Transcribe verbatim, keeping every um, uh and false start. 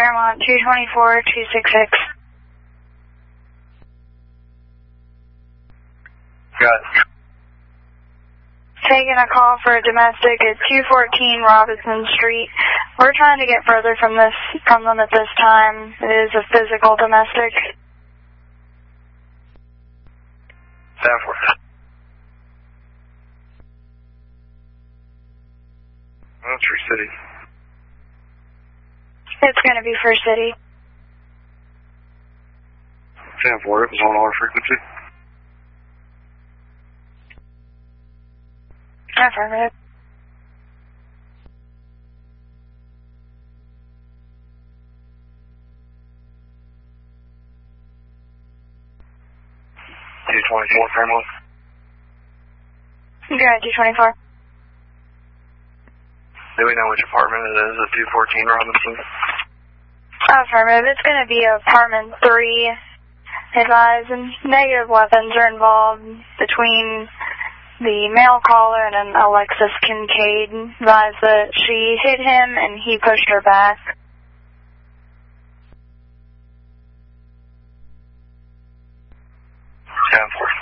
Fairmont, two twenty-four, two sixty-six. Got it. Taking a call for a domestic at two fourteen Robinson Street. We're trying to get further from this from them at this time. It is a physical domestic. Danforth. That's First City. It's going to be First City. Danforth, it was on our frequency. Affirmative. two twenty-four, Fairmont. Go ahead, two twenty-four. Do we know which apartment it is at two fourteen Robinson? Affirmative. It's going to be apartment three. Advise, and negative weapons are involved between the male caller and an Alexis Kincaid. Advise that she hit him and he pushed her back. Danforth.